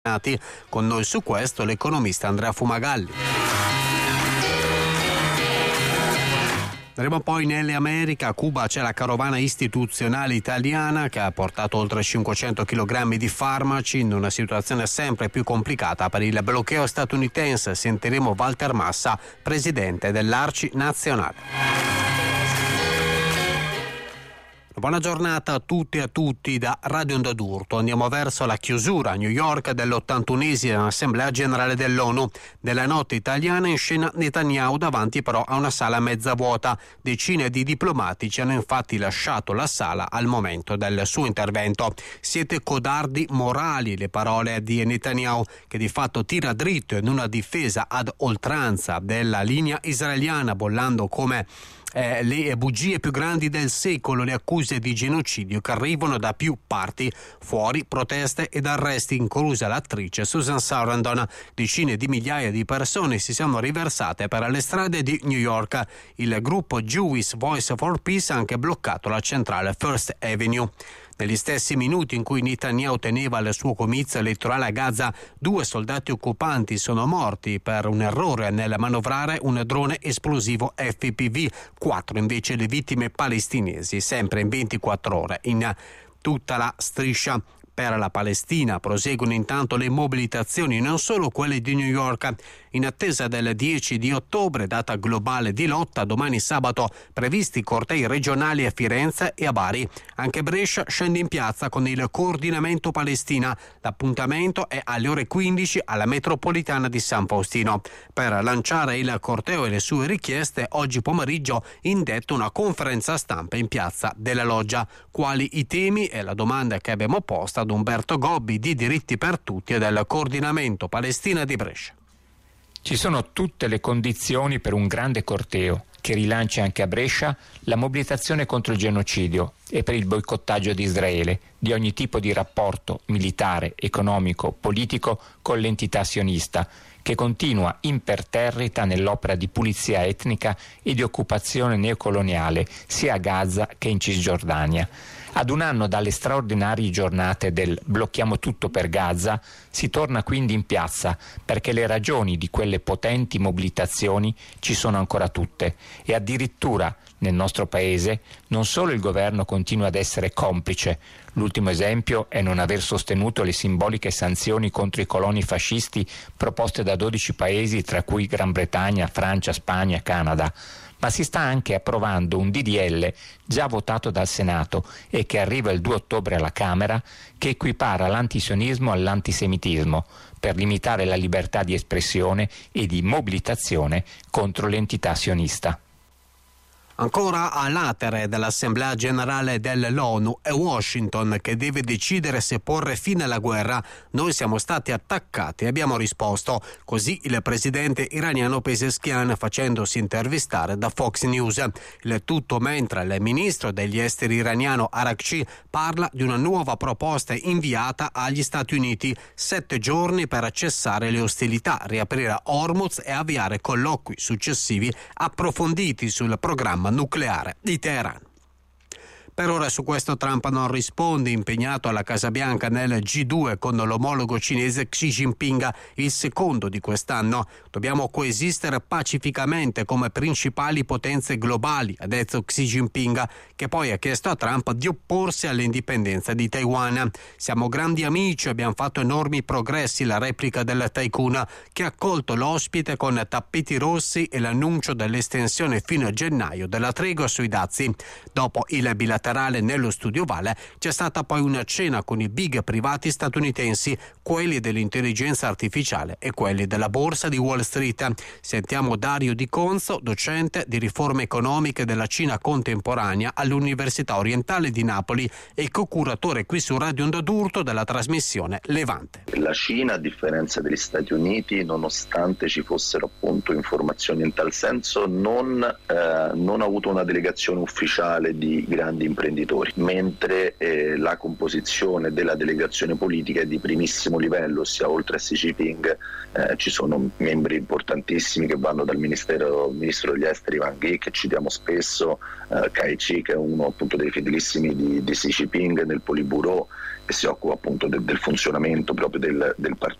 Con noi su questo l'economista Andrea Fumagalli. Andremo poi nelle Americhe. A Cuba c'è la carovana istituzionale italiana che ha portato oltre 500 kg di farmaci in una situazione sempre più complicata per il bloccheo statunitense. Sentiremo Walter Massa, presidente dell'Arci Nazionale. Buona giornata a tutti e a tutti da Radio Onda d'Urto. Andiamo verso la chiusura a New York dell'81esima Assemblea Generale dell'ONU. Nella notte italiana in scena Netanyahu davanti però a una sala mezza vuota. Decine di diplomatici hanno infatti lasciato la sala al momento del suo intervento. Siete codardi morali, le parole di Netanyahu, che di fatto tira dritto in una difesa ad oltranza della linea israeliana, bollando come le bugie più grandi del secolo le accuse di genocidio che arrivano da più parti. Fuori proteste ed arresti, inclusa l'attrice Susan Sarandon. Decine di migliaia di persone si sono riversate per le strade di New York. Il gruppo Jewish Voice for Peace ha anche bloccato la centrale First Avenue. Negli stessi minuti in cui Netanyahu teneva il suo comizio elettorale a Gaza, 2 soldati occupanti sono morti per un errore nel manovrare un drone esplosivo FPV, 4 invece le vittime palestinesi, sempre in 24 ore. In tutta la striscia per la Palestina proseguono intanto le mobilitazioni, non solo quelle di New York. In attesa del 10 di ottobre, data globale di lotta, domani sabato previsti cortei regionali a Firenze e a Bari. Anche Brescia scende in piazza con il coordinamento Palestina. L'appuntamento è alle ore 15 alla metropolitana di San Faustino. Per lanciare il corteo e le sue richieste, oggi pomeriggio indetto una conferenza stampa in piazza della Loggia. Quali i temi? È la domanda che abbiamo posto ad Umberto Gobbi di Diritti per Tutti e del coordinamento Palestina di Brescia. Ci sono tutte le condizioni per un grande corteo che rilanci anche a Brescia la mobilitazione contro il genocidio e per il boicottaggio di Israele di ogni tipo di rapporto militare, economico, politico con l'entità sionista, che continua imperterrita nell'opera di pulizia etnica e di occupazione neocoloniale sia a Gaza che in Cisgiordania. Ad un anno dalle straordinarie giornate del blocchiamo tutto per Gaza, si torna quindi in piazza perché le ragioni di quelle potenti mobilitazioni ci sono ancora tutte e addirittura nel nostro paese non solo il governo continua ad essere complice, l'ultimo esempio è non aver sostenuto le simboliche sanzioni contro i coloni fascisti proposte da 12 paesi tra cui Gran Bretagna, Francia, Spagna e Canada, ma si sta anche approvando un DDL già votato dal Senato e che arriva il 2 ottobre alla Camera, che equipara l'antisionismo all'antisemitismo per limitare la libertà di espressione e di mobilitazione contro l'entità sionista. Ancora a latere dell'Assemblea Generale dell'ONU è Washington che deve decidere se porre fine alla guerra. Noi siamo stati attaccati e abbiamo risposto. Così il presidente iraniano Pezeshkian facendosi intervistare da Fox News. Il tutto mentre il ministro degli esteri iraniano Araghchi parla di una nuova proposta inviata agli Stati Uniti. 7 giorni per cessare le ostilità, riaprire Hormuz e avviare colloqui successivi approfonditi sul programma nucleare di Teheran. Per ora su questo Trump non risponde, impegnato alla Casa Bianca nel G2 con l'omologo cinese Xi Jinping, il secondo di quest'anno. Dobbiamo coesistere pacificamente come principali potenze globali, ha detto Xi Jinping, che poi ha chiesto a Trump di opporsi all'indipendenza di Taiwan. Siamo grandi amici, abbiamo fatto enormi progressi, la replica del tycoon, che ha accolto l'ospite con tappeti rossi e l'annuncio dell'estensione fino a gennaio della tregua sui dazi. Dopo il bilaterale nello Studio Vale c'è stata poi una cena con i big privati statunitensi, quelli dell'intelligenza artificiale e quelli della borsa di Wall Street. Sentiamo Dario Di Conzo, docente di riforme economiche della Cina contemporanea all'Università Orientale di Napoli e co-curatore qui su Radio Onda d'Urto della trasmissione Levante. La Cina, a differenza degli Stati Uniti, nonostante ci fossero appunto informazioni in tal senso, non ha avuto una delegazione ufficiale di grandi imprenditori imprenditori, mentre la composizione della delegazione politica è di primissimo livello, ossia oltre a Xi Jinping ci sono membri importantissimi che vanno dal ministro degli esteri Wang Yi, che citiamo spesso, Kai Chi, che è uno appunto dei fedelissimi di Xi Jinping nel Politburo, che si occupa appunto del funzionamento proprio del partito.